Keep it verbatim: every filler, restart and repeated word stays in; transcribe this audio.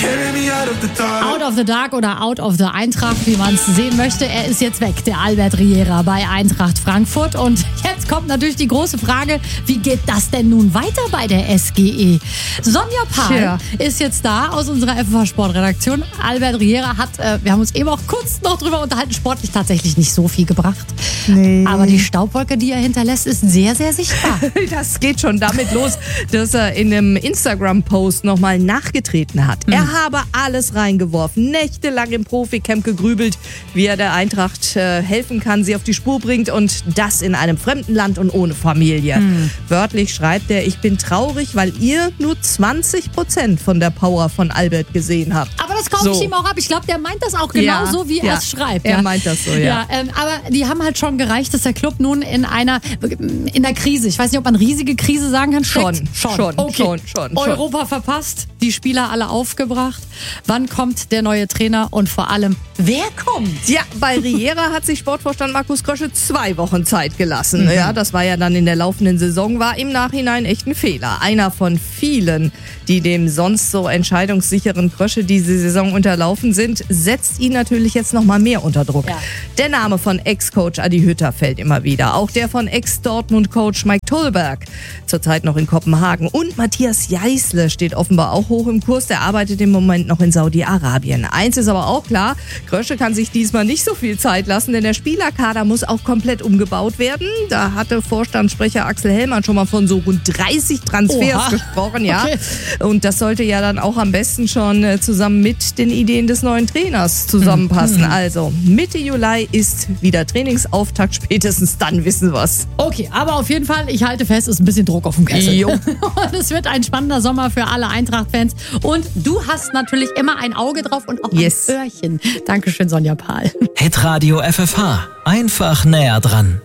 Out of the Dark oder Out of the Eintracht, wie man es sehen möchte. Er ist jetzt weg, der Albert Riera bei Eintracht Frankfurt. Und jetzt kommt natürlich die große Frage, wie geht das denn nun weiter bei der S G E? Sonja Pahl Tja. ist jetzt da aus unserer F F H-Sportredaktion. Albert Riera hat, äh, wir haben uns eben auch kurz noch drüber unterhalten, sportlich tatsächlich nicht so viel gebracht. Nee. Aber die Staubwolke, die er hinterlässt, ist sehr, sehr sichtbar. Das geht schon damit los, dass er in einem Instagram-Post nochmal nachgetreten hat. Mhm. Er habe alles reingeworfen, nächtelang im Proficamp gegrübelt, wie er der Eintracht äh, helfen kann, sie auf die Spur bringt und das in einem fremden Land und ohne Familie. Mhm. Wörtlich schreibt er, ich bin traurig, weil ihr nur zwanzig Prozent von der Power von Albert gesehen habt. Aber das kaufe So. ich ihm auch ab. Ich glaube, der meint das auch genau Ja, so, wie ja. er es schreibt. Er ja. meint das so, ja. ja ähm, aber die haben halt schon gereicht, dass der Club nun in einer in der Krise, ich weiß nicht, ob man riesige Krise sagen kann, steckt. Schon, schon, schon, okay. schon, schon, schon. Europa verpasst, die Spieler alle aufgebracht. Wann kommt der neue Trainer und vor allem, wer kommt? Ja, bei Riera hat sich Sportvorstand Markus Krösche zwei Wochen Zeit gelassen. Mhm. Ja, das war ja dann in der laufenden Saison, war im Nachhinein echt ein Fehler. Einer von vielen, die dem sonst so entscheidungssicheren Krösche diese Saison unterlaufen sind, setzt ihn natürlich jetzt noch mal mehr unter Druck. Ja. Der Name von Ex-Coach Adi Hütter fällt immer wieder. Auch der von Ex-Dortmund-Coach Mike Tolberg, zurzeit noch in Kopenhagen. Und Matthias Jeißle steht offenbar auch hoch im Kurs. Der arbeitet im Moment noch in Saudi-Arabien. Eins ist aber auch klar, Krösche kann sich diesmal nicht so viel Zeit lassen, denn der Spielerkader muss auch komplett umgebaut werden. Da hatte Vorstandssprecher Axel Hellmann schon mal von so rund dreißig Transfers Oha. gesprochen. Ja. Okay. Und das sollte ja dann auch am besten schon äh, zusammen mit den Ideen des neuen Trainers zusammenpassen. Mhm. Also Mitte Juli ist wieder Trainingsauftakt, spätestens dann wissen wir's. Okay, aber auf jeden Fall, ich halte fest, ist ein bisschen Druck auf dem Kessel. Jo. Und es wird ein spannender Sommer für alle Eintracht-Fans. Und du hast natürlich immer ein Auge drauf und auch Yes. ein Öhrchen. Dankeschön, Sonja Pahl. Hitradio F F H. Einfach näher dran.